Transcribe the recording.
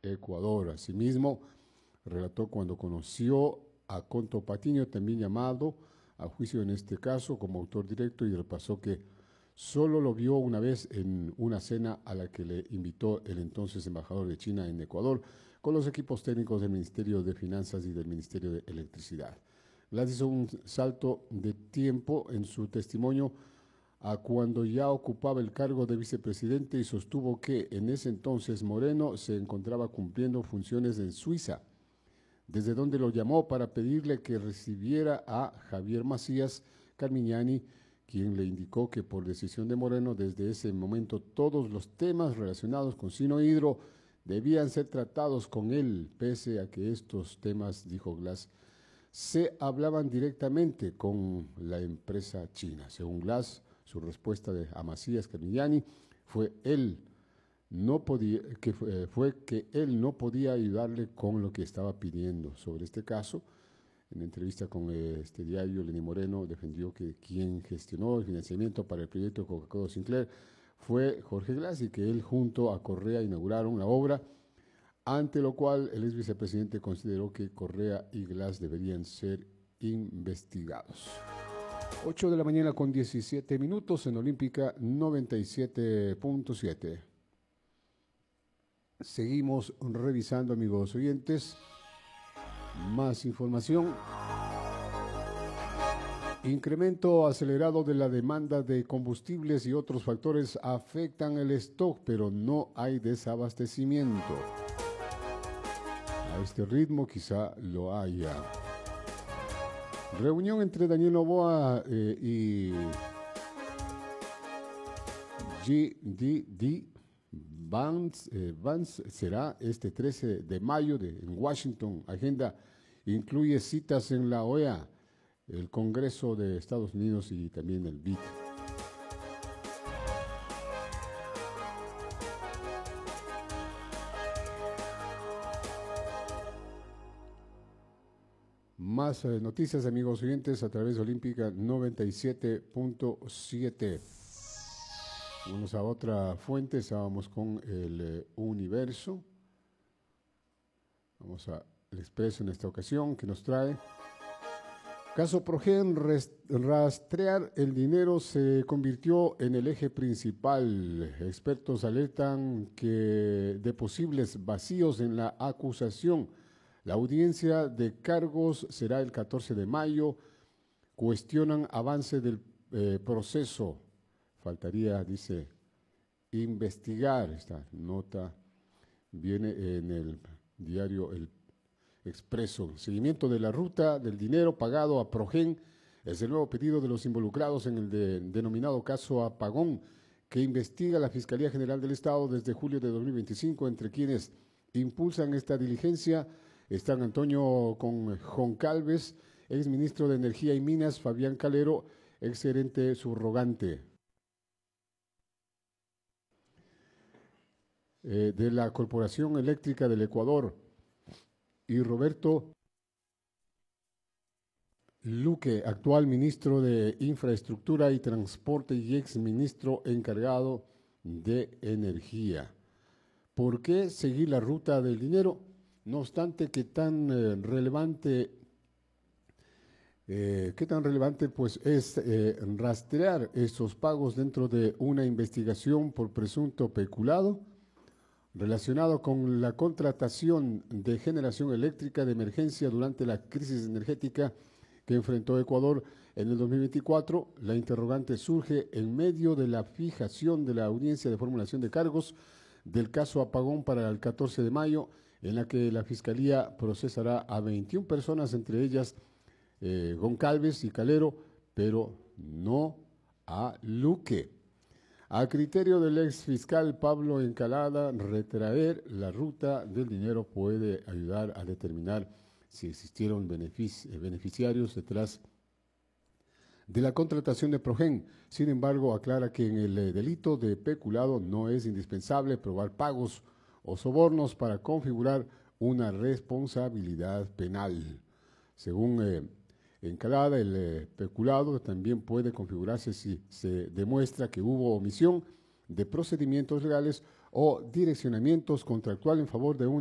Ecuador. Asimismo, relató cuando conoció a Conto Patiño, también llamado a juicio en este caso como autor directo, y repasó que solo lo vio una vez en una cena a la que le invitó el entonces embajador de China en Ecuador con los equipos técnicos del Ministerio de Finanzas y del Ministerio de Electricidad. Glass hizo un salto de tiempo en su testimonio a cuando ya ocupaba el cargo de vicepresidente y sostuvo que en ese entonces Moreno se encontraba cumpliendo funciones en Suiza, desde donde lo llamó para pedirle que recibiera a Javier Macías Carmiñani, quien le indicó que por decisión de Moreno, desde ese momento todos los temas relacionados con Sinohydro debían ser tratados con él, pese a que estos temas, dijo Glass, se hablaban directamente con la empresa china. Según Glass, su respuesta a Macías Carmiñani fue él que él no podía ayudarle con lo que estaba pidiendo. Sobre este caso, en entrevista con este diario, Lenín Moreno defendió que quien gestionó el financiamiento para el proyecto Coca-Cola Sinclair fue Jorge Glass y que él junto a Correa inauguraron la obra, ante lo cual el ex vicepresidente consideró que Correa y Glass deberían ser investigados. 8 de la mañana con 17 minutos en Olímpica 97.7. Seguimos revisando, amigos oyentes, más información. Incremento acelerado de la demanda de combustibles y otros factores afectan el stock, pero no hay desabastecimiento. A este ritmo quizá lo haya. Reunión entre Daniel Noboa y GDD Vance será este 13 de mayo en Washington. Agenda incluye citas en la OEA, el Congreso de Estados Unidos y también el BID. Más noticias, amigos oyentes, a través de Olímpica 97.7. Vamos a otra fuente, estábamos con el Universo. Vamos al Expreso en esta ocasión, que nos trae: caso Progen, rastrear el dinero se convirtió en el eje principal. Expertos alertan que de posibles vacíos en la acusación. La audiencia de cargos será el 14 de mayo. Cuestionan avance del proceso. Faltaría, dice, investigar. Esta nota viene en el diario El Expreso. Seguimiento de la ruta del dinero pagado a Progen es el nuevo pedido de los involucrados en el denominado caso Apagón, que investiga la Fiscalía General del Estado desde julio de 2025. Entre quienes impulsan esta diligencia están Antonio Goncalves, ex ministro de Energía y Minas, Fabián Calero, ex gerente subrogante de la Corporación Eléctrica del Ecuador, y Roberto Luque, actual ministro de Infraestructura y Transporte y ex ministro encargado de Energía. ¿Por qué seguir la ruta del dinero? No obstante, ¿qué tan relevante pues es rastrear estos pagos dentro de una investigación por presunto peculado relacionado con la contratación de generación eléctrica de emergencia durante la crisis energética que enfrentó Ecuador en el 2024? La interrogante surge en medio de la fijación de la audiencia de formulación de cargos del caso Apagón para el 14 de mayo, en la que la Fiscalía procesará a 21 personas, entre ellas Goncalves y Calero, pero no a Luque. A criterio del ex fiscal Pablo Encalada, retraer la ruta del dinero puede ayudar a determinar si existieron beneficiarios detrás de la contratación de Progen. Sin embargo, aclara que en el delito de peculado no es indispensable probar pagos o sobornos para configurar una responsabilidad penal. Según Encalada, el peculado también puede configurarse si se demuestra que hubo omisión de procedimientos legales o direccionamientos contractuales en favor de un